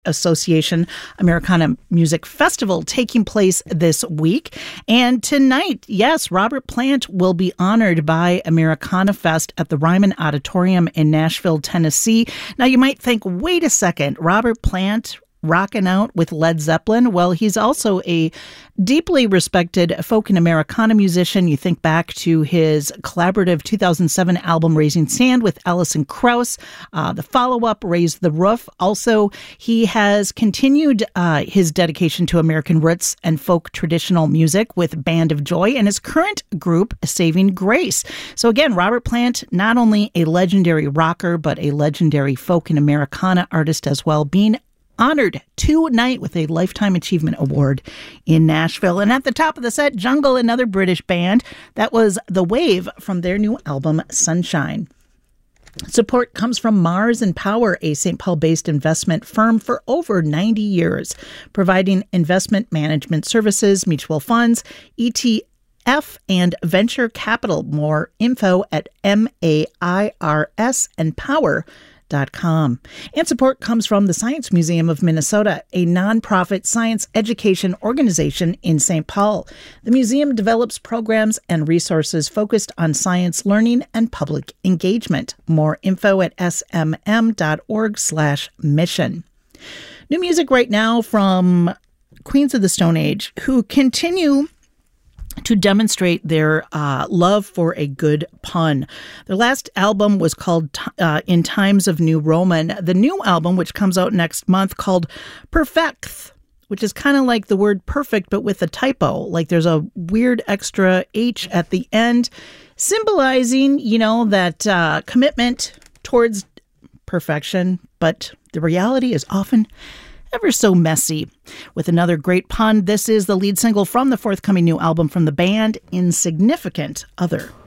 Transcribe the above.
Association Americana Music Festival taking place this week. And tonight, yes, Robert Plant will be honored by Americana Fest at the Ryman Auditorium in Nashville, Tennessee. Now, you might think, wait a second, Robert Plant rocking out with Led Zeppelin? Well, he's also a deeply respected folk and Americana musician. You think back to his collaborative 2007 album Raising Sand with Alison Krauss, the follow-up Raise the Roof. Also, he has continued his dedication to American roots and folk traditional music with Band of Joy and his current group, Saving Grace. So again, Robert Plant, not only a legendary rocker, but a legendary folk and Americana artist as well, being honored tonight with a Lifetime Achievement Award in Nashville. And at the top of the set, Jungle, another British band. That was The Wave from their new album, Sunshine. Support comes from Mars and Power, a St. Paul-based investment firm for over 90 years, providing investment management services, mutual funds, ETF, and venture capital. More info at MAIRS and Power.com. And support comes from the Science Museum of Minnesota, a nonprofit science education organization in St. Paul. The museum develops programs and resources focused on science learning and public engagement. More info at smm.org/mission. New music right now from Queens of the Stone Age, who continue to demonstrate their love for a good pun. Their last album was called In Times of New Roman. The new album, which comes out next month, called Perfect, which is kind of like the word perfect, but with a typo. Like there's a weird extra H at the end, symbolizing, that commitment towards perfection. But the reality is often ever so messy. With another great pun, this is the lead single from the forthcoming new album from the band, Insignificant Other.